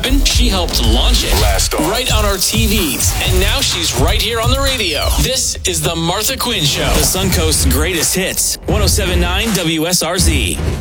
happen? She helped launch it. Blast off. Right on our TVs. And now she's right here on the radio. This is The Martha Quinn Show. The Suncoast's greatest hits. 107.9 WSRZ.